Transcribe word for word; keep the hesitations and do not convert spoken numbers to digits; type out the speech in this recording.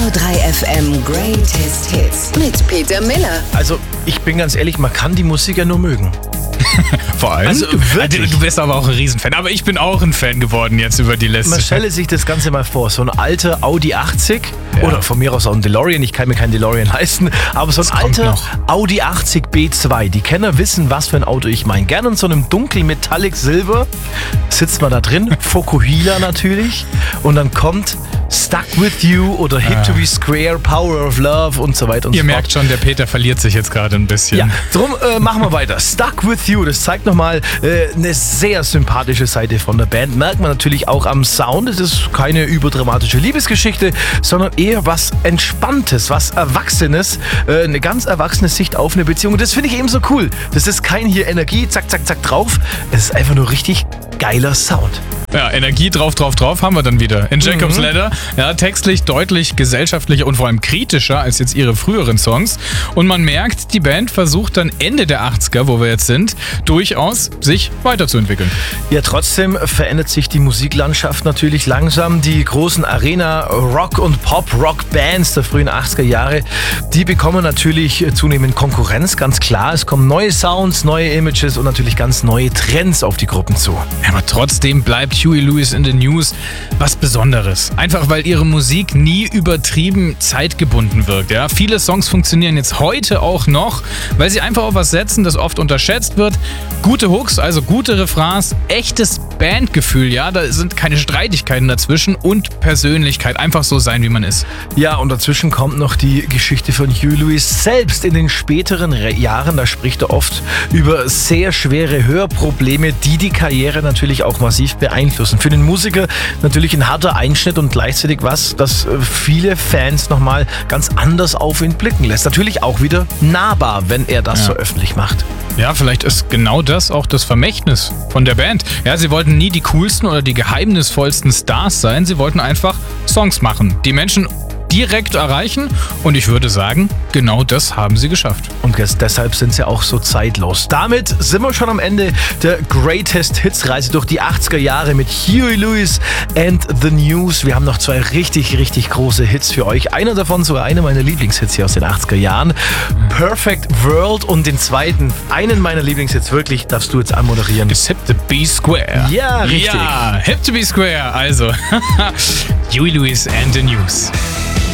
Radio drei F M Greatest Hits mit Peter Miller. Also, ich bin ganz ehrlich, man kann die Musik ja nur mögen. Vor allem? Also, wirklich. Du bist aber auch ein Riesenfan. Aber ich bin auch ein Fan geworden jetzt über die letzte Man stelle sich das Ganze mal vor, so ein alter Audi achtzig Ja. oder von mir aus auch ein DeLorean, ich kann mir keinen DeLorean leisten, aber so ein Das kommt alter noch. Audi achtzig B zwei. Die Kenner wissen, was für ein Auto ich meine. Gerne in so einem dunkel Metallic Silber sitzt man da drin, Fokuhila natürlich, und dann kommt Stuck With You oder Hip to Be Square, Power of Love und so weiter und Ihr so fort. merkt schon, der Peter verliert sich jetzt gerade ein bisschen. Ja, drum äh, machen wir weiter. Stuck With You, das zeigt nochmal äh, eine sehr sympathische Seite von der Band. Merkt man natürlich auch am Sound. Es ist keine überdramatische Liebesgeschichte, sondern eher was Entspanntes, was Erwachsenes. Äh, eine ganz erwachsene Sicht auf eine Beziehung. Und das finde ich eben so cool. Das ist kein hier Energie, zack, zack, zack drauf. Es ist einfach nur richtig geiler Sound. Ja, Energie drauf, drauf, drauf haben wir dann wieder. In Jacob's Ladder, ja, textlich deutlich gesellschaftlicher und vor allem kritischer als jetzt ihre früheren Songs. Und man merkt, die Band versucht dann Ende der achtziger, wo wir jetzt sind, durchaus sich weiterzuentwickeln. Ja, trotzdem verändert sich die Musiklandschaft natürlich langsam. Die großen Arena-Rock- und Pop-Rock-Bands der frühen achtziger Jahre, die bekommen natürlich zunehmend Konkurrenz, ganz klar. Es kommen neue Sounds, neue Images und natürlich ganz neue Trends auf die Gruppen zu. Ja, aber trotzdem bleibt Huey Lewis in the News was Besonderes. Einfach weil ihre Musik nie übertrieben zeitgebunden wirkt. Ja? Viele Songs funktionieren jetzt heute auch noch, weil sie einfach auf was setzen, das oft unterschätzt wird. Gute Hooks, also gute Refrains, echtes Bandgefühl, ja, da sind keine Streitigkeiten dazwischen und Persönlichkeit, einfach so sein, wie man ist. Ja, und dazwischen kommt noch die Geschichte von Huey Lewis selbst in den späteren Re- Jahren. Da spricht er oft über sehr schwere Hörprobleme, die die Karriere natürlich auch massiv beeinflussen. Für den Musiker natürlich ein harter Einschnitt und gleichzeitig was, das viele Fans nochmal ganz anders auf ihn blicken lässt. Natürlich auch wieder nahbar, wenn er das Ja. so öffentlich macht. Ja, vielleicht ist genau das auch das Vermächtnis von der Band. Ja, sie wollten nie die coolsten oder die geheimnisvollsten Stars sein. Sie wollten einfach Songs machen, die Menschen direkt erreichen. Und ich würde sagen, genau das haben sie geschafft. Und des- deshalb sind sie auch so zeitlos. Damit sind wir schon am Ende der Greatest Hits Reise durch die achtziger Jahre mit Huey Lewis and the News. Wir haben noch zwei richtig, richtig große Hits für euch. Einer davon sogar einer meiner Lieblingshits hier aus den achtziger Jahren. Perfect World, und den zweiten, einen meiner Lieblingshits wirklich, darfst du jetzt anmoderieren. Ist Hip to Be Square. Ja, richtig. Ja, Hip to Be Square. Also, Huey Lewis and the News.